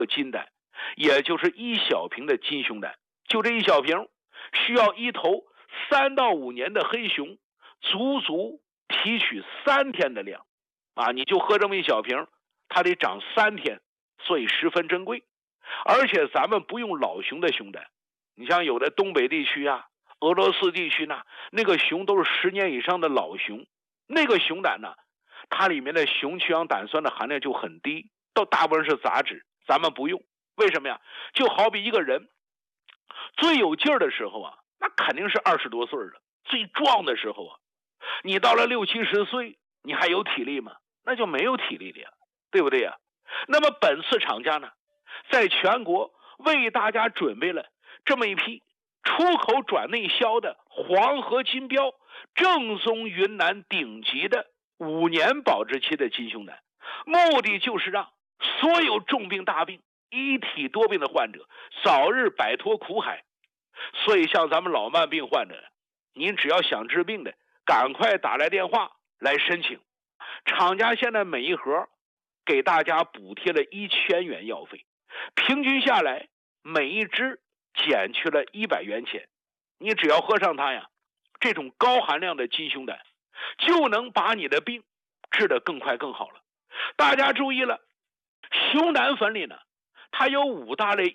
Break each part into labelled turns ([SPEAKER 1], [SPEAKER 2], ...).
[SPEAKER 1] 金胆，也就是1小瓶的金熊胆，就这1小瓶需要1头3到5年的黑熊，足提取3天的量啊！你就喝这么1小瓶，它得长3天，所以十分珍贵。而且咱们不用老熊的熊胆，你像有的东北地区啊、俄罗斯地区呢，那个熊都是10年以上的老熊，那个熊胆呢，它里面的雄去氧胆酸的含量就很低，都大部分是杂质，咱们不用。为什么呀？就好比一个人最有劲儿的时候啊，那肯定是20多岁了，最壮的时候啊，你到了60、70岁，你还有体力吗？那就没有体力了呀，对不对呀？那么本次厂家呢，在全国为大家准备了这么一批出口转内销的黄河金标正宗云南顶级的5年保质期的金熊胆，目的就是让所有重病大病、一体多病的患者早日摆脱苦海。所以像咱们老慢病患者，您只要想治病的，赶快打来电话来申请。厂家现在每一盒给大家补贴了1000元药费，平均下来每一支减去了100元钱。你只要喝上它呀，这种高含量的金熊胆就能把你的病治得更快更好了。大家注意了，熊胆粉里呢，它有5大类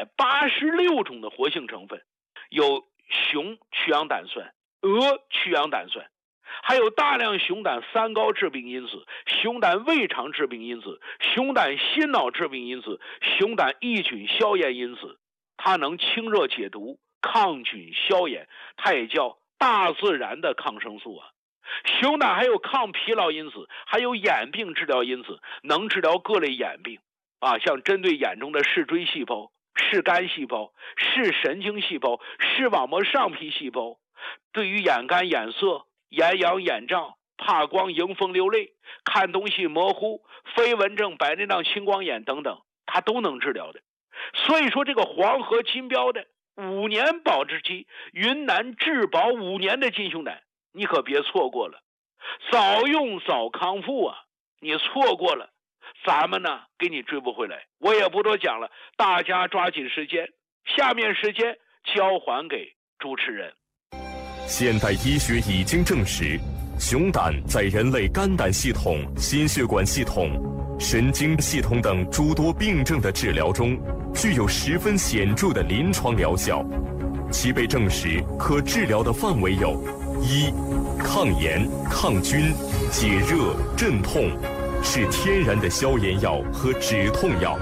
[SPEAKER 1] 186种的活性成分，有雄去氧胆酸、鹅去氧胆酸，还有大量熊胆3高致病因子、熊胆胃肠致病因子、熊胆心脑致病因子、熊胆抑菌消炎因子。它能清热解毒、抗菌消炎，它也叫大自然的抗生素啊。熊胆还有抗疲劳因子，还有眼病治疗因子，能治疗各类眼病啊，像针对眼中的视锥细胞、视杆细胞、视神经细胞、视网膜上皮细胞，对于眼干眼涩、眼痒眼胀、怕光迎风流泪、看东西模糊、飞蚊症、白内障、青光眼等等，它都能治疗的。所以说这个黄河金标的5年保质期云南质保5年的金熊胆，你可别错过了，早用早康复啊！你错过了，咱们呢给你追不回来。我也不多讲了，大家抓紧时间，下面时间交还给主持人。
[SPEAKER 2] 现代医学已经证实，熊胆在人类肝胆系统、心血管系统、神经系统等诸多病症的治疗中，具有十分显著的临床疗效。其被证实可治疗的范围有：1. 抗炎、抗菌、解热、镇痛，是天然的消炎药和止痛药；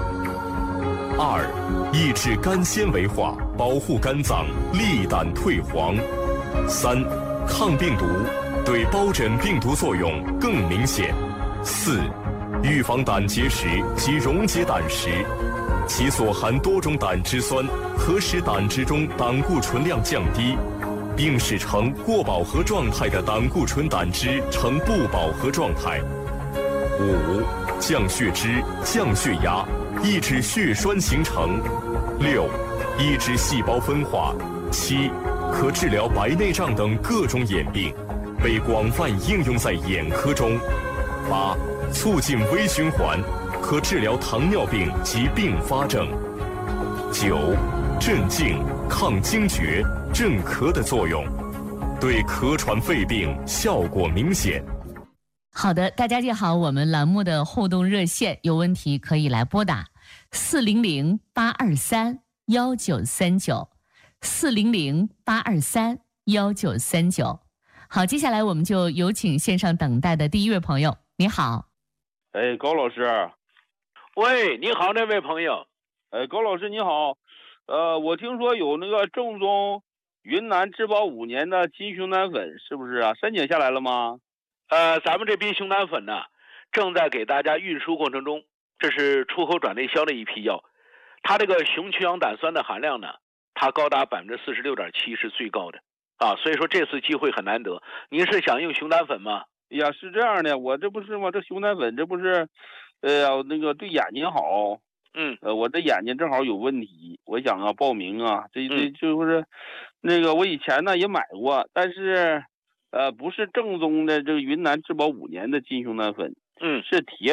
[SPEAKER 2] 2. 抑制肝纤维化，保护肝脏，利胆退黄； 3. 抗病毒，对疱疹病毒作用更明显； 4. 预防胆结石及溶解胆石，其所含多种胆汁酸可使胆汁中胆固醇量降低，并使呈过饱和状态的胆固醇胆汁呈不饱和状态。5. 降血脂、降血压，抑制血栓形成。6. 抑制细胞分化。7. 可治疗白内障等各种眼病，被广泛应用在眼科中。8. 促进微循环，可治疗糖尿病及并发症。9. 镇静、抗惊厥、镇咳的作用，对咳喘肺病效果明显。
[SPEAKER 3] 好的，大家记好我们栏目的互动热线，有问题可以来拨打400-823-1939 400-823-1939。好，接下来我们就有请线上等待的第一位朋友。你好。
[SPEAKER 4] 哎，高老师。
[SPEAKER 1] 喂，你好，那位朋友。
[SPEAKER 4] 哎，高老师你好。我听说有那个正宗云南质保5年的金熊胆粉，是不是啊？申请下来了吗？
[SPEAKER 1] 咱们这批熊胆粉呢，正在给大家运输过程中，这是出口转内销的一批药。它这个雄去氧胆酸的含量呢，它高达46.7%，是最高的啊。所以说这次机会很难得。您是想用熊胆粉吗？
[SPEAKER 4] 呀，是这样的，我这不是吗？这熊胆粉这不是，那个对眼睛好。我这眼睛正好有问题，我想啊报名啊，这就是那个我以前呢也买过，但是不是正宗的这个云南质保5年的金熊胆粉，是铁胆，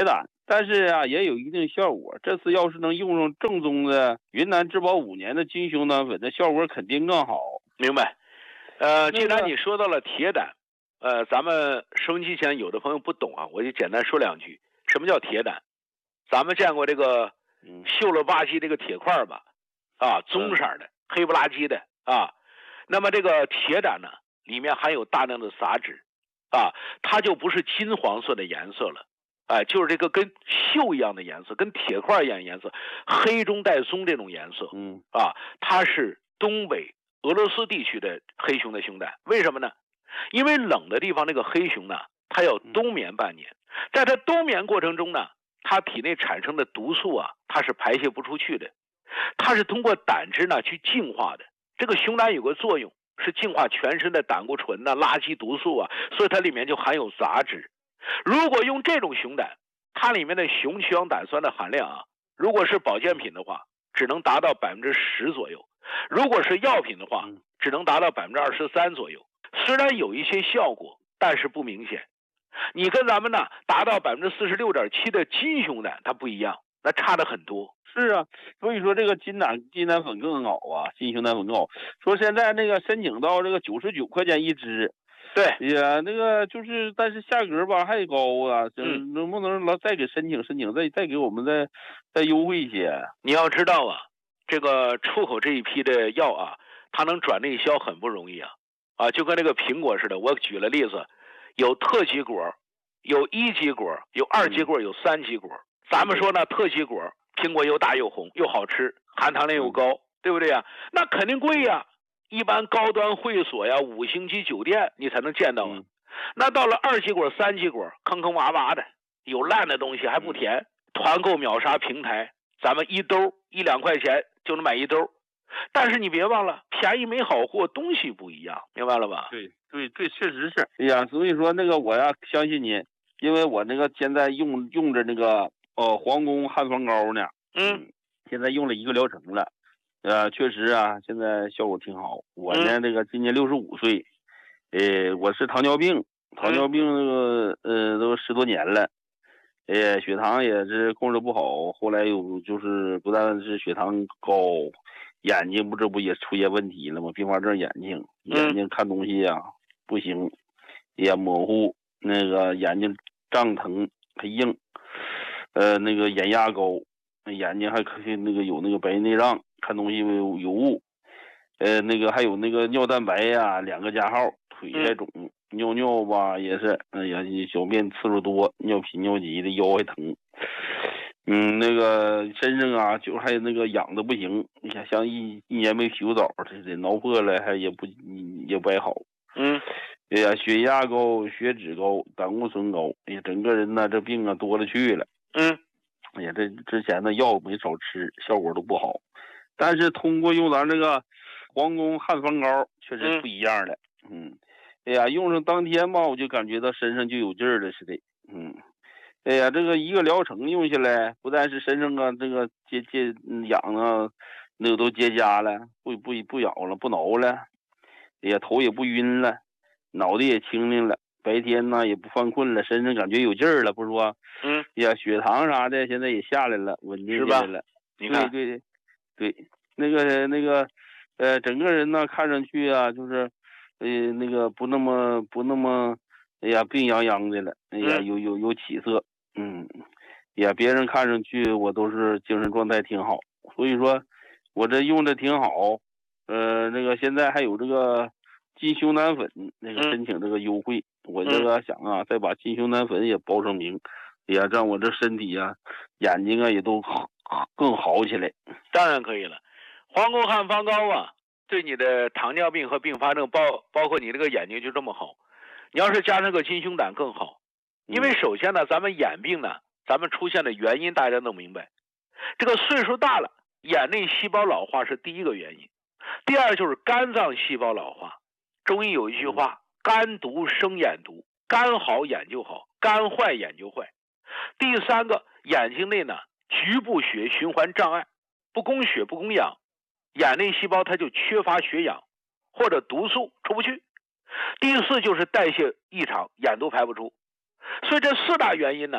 [SPEAKER 4] 但是啊也有一定效果。这次要是能用上正宗的云南质保5年的金胸胆粉，这效果肯定更好。
[SPEAKER 1] 明白。既然你说到了铁胆，咱们收音机前有的朋友不懂啊，我就简单说2句。什么叫铁胆？咱们见过这个锈了吧唧这个铁块吧？啊，棕色的，黑不拉几的啊。那么这个铁胆呢，里面含有大量的杂质啊，它就不是金黄色的颜色了，就是这个跟锈一样的颜色，跟铁块一样的颜色，黑中带棕这种颜色。它是东北俄罗斯地区的黑熊的熊胆。为什么呢？因为冷的地方那个黑熊呢，它要冬眠半年，在它冬眠过程中呢，它体内产生的毒素啊，它是排泄不出去的，它是通过胆汁呢去净化的。这个熊胆有个作用是净化全身的胆固醇呐、垃圾毒素啊，所以它里面就含有杂质。如果用这种熊胆，它里面的雄曲氧胆酸的含量啊，如果是保健品的话，只能达到10%左右；如果是药品的话，只能达到23%左右。虽然有一些效果，但是不明显。你跟咱们呢达到46.7%的金熊胆它不一样，那差得很多。
[SPEAKER 4] 是啊，所以说这个金胆粉更好啊，金熊胆粉更好。说现在那个申请到这个99块钱一支，
[SPEAKER 1] 对，
[SPEAKER 4] 呀，那个就是，但是价格吧还高啊，能不能再给申请，再给我们再优惠一些？
[SPEAKER 1] 你要知道啊，这个出口这一批的药啊，它能转内销很不容易啊，就跟那个苹果似的。我举了例子，有特级果，有1级果，有2级果，有3级果。咱们说呢，特级果，苹果又大又红又好吃，含糖量又高，对不对呀？那肯定贵呀。一般高端会所呀、5星级酒店你才能见到啊。那到了2级果、3级果，坑坑洼洼的，有烂的东西还不甜。团购秒杀平台，咱们1兜1-2块钱就能买1兜。但是你别忘了，便宜没好货，东西不一样，明白了吧？
[SPEAKER 4] 对，确实是。哎呀，所以说那个我呀相信你，因为我那个现在用着那个皇宫汉方膏呢，现在用了1个疗程了。确实啊，现在效果挺好。我呢，这个今年65岁，我是糖尿病那个都10多年了，血糖也是控制不好，后来有就是不但是血糖高，眼睛这不也出现问题了吗？并发症眼睛看东西呀不行，也模糊，那个眼睛胀疼还硬，那个眼压高，眼睛还可以那个有那个白内障。看东西有雾，那个还有那个尿蛋白呀2个加号，腿还肿，尿吧也是，哎呀，小便次数多，尿频尿急的，腰还疼，那个身上啊就还那个痒的不行，你看像一年没洗过澡似的，挠破了还也不还好，哎呀，血压高，血脂高，胆固醇高，哎呀，整个人呢这病啊多了去了，哎呀，这之前的药没少吃，效果都不好。但是通过用咱这个皇宫汉方膏，确实不一样了。哎呀，用上当天吧，我就感觉到身上就有劲儿了似的。哎呀，这个1个疗程用下来，不但是身上啊这个痒啊，那个都结痂了，不痒了，不挠了。哎呀，头也不晕了，脑袋也清灵了，白天呢也不犯困了，身上感觉有劲儿了，不是说？哎呀，血糖啥的现在也下来了，稳定下来了。
[SPEAKER 1] 你看，
[SPEAKER 4] 对，那个，整个人呢，看上去啊，就是，那个不那么，哎呀，病殃殃的了，哎呀，有起色，呀，别人看上去我都是精神状态挺好，所以说，我这用的挺好，那个现在还有这个金熊胆粉，那个申请这个优惠，我这个想啊，再把金熊胆粉也报上名，哎呀，让我这身体啊，眼睛啊也都更好起来。
[SPEAKER 1] 当然可以了，皇宫汉方膏啊，对你的糖尿病和并发症包括你这个眼睛就这么好。你要是加上个金熊胆更好，因为首先呢，咱们眼病呢，咱们出现的原因大家都明白，这个岁数大了，眼内细胞老化是第一个原因，第二就是肝脏细胞老化。中医有一句话，肝毒生眼毒，肝好眼就好，肝坏眼就坏。第三个，眼睛内呢局部血循环障碍，不供血不供氧，眼内细胞它就缺乏血氧，或者毒素出不去。第四就是代谢异常，眼都排不出。所以这4大原因呢，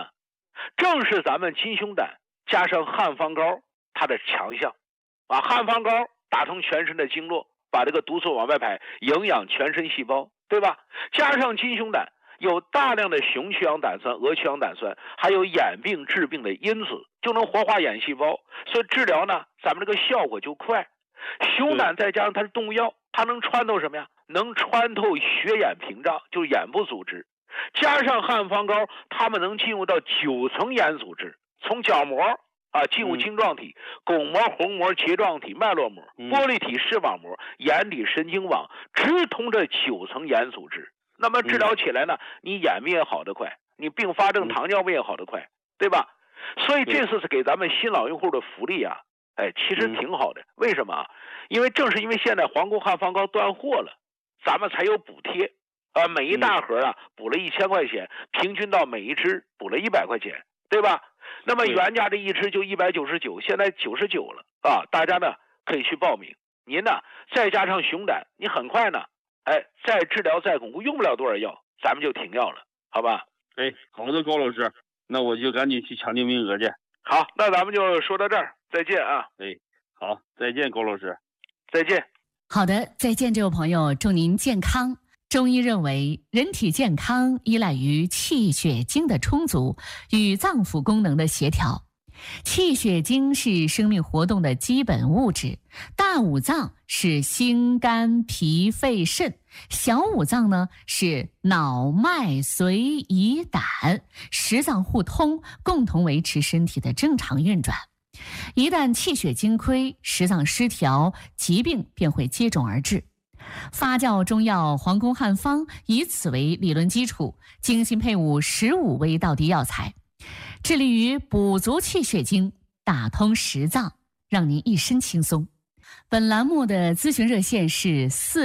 [SPEAKER 1] 正是咱们金胸胆加上汉方膏它的强项啊。汉方膏打通全身的经络，把这个毒素往外排，营养全身细胞，对吧？加上金胸胆有大量的雄曲氧胆酸、鹅曲氧胆酸，还有眼病治病的因子，就能活化眼细胞，所以治疗呢，咱们这个效果就快。熊胆再加上它是动物药，它能穿透什么呀？能穿透血眼屏障，就是眼部组织。加上汉方膏，它们能进入到9层眼组织，从角膜啊进入晶状体、巩膜、虹膜、睫状体、脉络膜、玻璃体、视网膜、眼底神经网，直通这9层眼组织。那么治疗起来呢，你眼病也好得快，你并发症糖尿病也好得快，对吧？所以这次是给咱们新老用户的福利啊，其实挺好的。为什么？因为正是因为现在皇宫汉方膏断货了，咱们才有补贴。每一大盒啊补了1000块钱，平均到每一支补了100块钱，对吧？那么原价这一支就199，现在99了啊！大家呢可以去报名。您呢再加上熊胆，你很快呢，再治疗再巩固，用不了多少药，咱们就停药了，好吧？
[SPEAKER 4] 好的，高老师，那我就赶紧去抢订名额去。
[SPEAKER 1] 好，那咱们就说到这儿，再见啊！
[SPEAKER 4] 好，再见，高老师，
[SPEAKER 1] 再见。
[SPEAKER 3] 好的，再见，这位朋友，祝您健康。中医认为，人体健康依赖于气血精的充足与脏腑功能的协调。气血精是生命活动的基本物质，大五脏是心肝脾肺肾，小五脏呢是脑脉髓胰胆，十脏互通，共同维持身体的正常运转。一旦气血精亏，十脏失调，疾病便会接踵而至。发酵中药皇宫汉方以此为理论基础，精心配伍15味道地药材，致力于补足气血精，打通十脏，让您一身轻松。本栏目的咨询热线是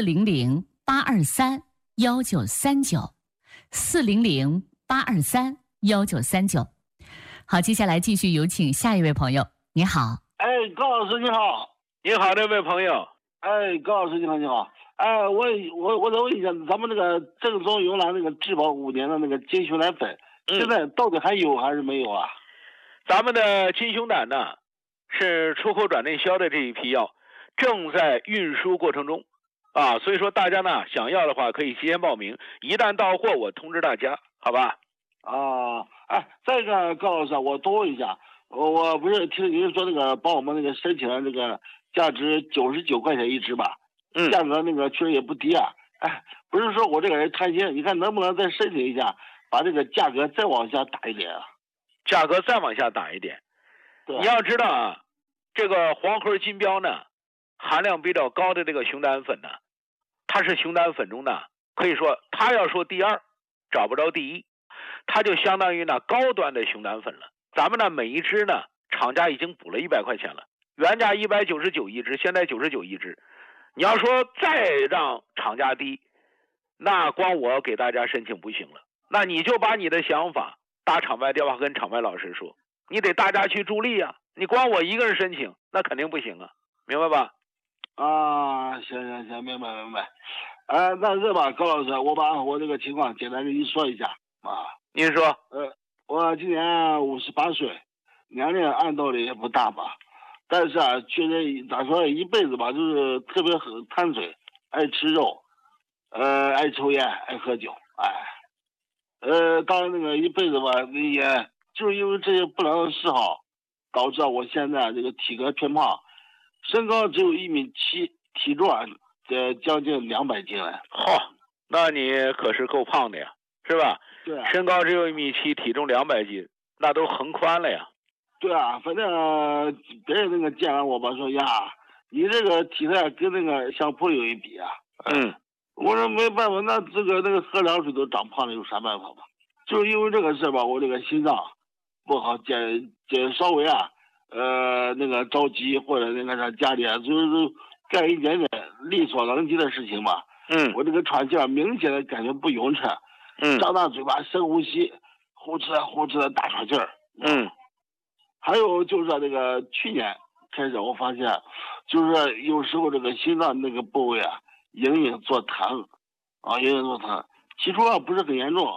[SPEAKER 3] 400-823-1939，400-823-1939。好，接下来继续有请下一位朋友。你好。
[SPEAKER 5] 高老师你好。
[SPEAKER 1] 你好，这位朋友。
[SPEAKER 5] 高老师你好，你好。我再问一下，咱们那个正宗云南那个质保5年的那个金熊胆粉，现在到底还有还是没有啊？
[SPEAKER 1] 咱们的金熊胆呢，是出口转内销的这一批药，正在运输过程中啊，所以说大家呢想要的话可以提前报名，一旦到货我通知大家，好吧？
[SPEAKER 5] 再一个高老师，我多问一下，我不是听您说那个帮我们那个申请了这个价值99块钱一支吧？价格那个确实也不低啊。不是说我这个人贪心，你看能不能再申请一下，把这个价格再往下打一点啊？
[SPEAKER 1] 价格再往下打一点。你要知道啊，这个黄河金标呢，含量比较高的这个熊胆粉呢，它是熊胆粉中呢，可以说它要说第2，找不着第1，它就相当于呢高端的熊胆粉了。咱们呢每一支呢，厂家已经补了100块钱了，原价199一支，现在99一支。你要说再让厂家低，那光我给大家申请不行了，那你就把你的想法打场外电话跟场外老师说，你得大家去助力啊，你光我一个人申请那肯定不行啊，明白吧？
[SPEAKER 5] 行，明白。那这吧，高老师，我把我这个情况简单跟你说一下啊。
[SPEAKER 1] 您说。
[SPEAKER 5] 我今年58岁，年龄按道理也不大吧，但是啊，确实咋说，一辈子吧，就是特别很贪嘴，爱吃肉，爱抽烟，爱喝酒，当然那个一辈子吧，也就是因为这些不良的嗜好，导致我现在这个体格偏胖，身高只有1.7米，体重将近200斤了。
[SPEAKER 1] 那你可是够胖的呀，是吧？
[SPEAKER 5] 对啊。
[SPEAKER 1] 身高只有1.7米，体重200斤，那都横宽了呀。
[SPEAKER 5] 对啊，反正别人那个见完我吧，说呀，你这个体态跟那个相扑有一比啊。我说没办法，那个喝凉水都长胖了，有啥办法吧？就是因为这个事吧，我这个心脏不好，稍微那个着急或者那个啥家里就是干一点点力所能及的事情嘛。我这个喘气明显的感觉不匀称。张大嘴巴深呼吸，呼哧的大喘气儿。还有就是这个去年开始，我发现就是有时候这个心脏那个部位隐隐作疼，起初不是很严重，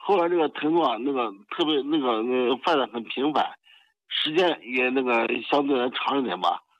[SPEAKER 5] 后来这个疼痛啊，那个特别那个犯的很频繁，时间也那个相对来长一点吧。